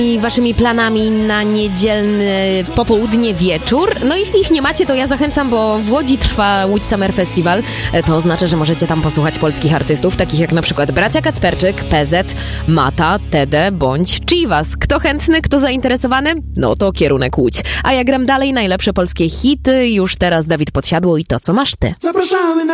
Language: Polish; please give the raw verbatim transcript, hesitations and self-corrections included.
I waszymi planami na niedzielny popołudnie, wieczór. No jeśli ich nie macie, to ja zachęcam, bo w Łodzi trwa Łódź Summer Festival. To oznacza, że możecie tam posłuchać polskich artystów, takich jak na przykład Bracia Kacperczyk, P Z, Mata, Tede bądź Chivas. Kto chętny, kto zainteresowany? No to kierunek Łódź. A ja gram dalej najlepsze polskie hity. Już teraz Dawid Podsiadło i To, co masz ty. Zapraszamy na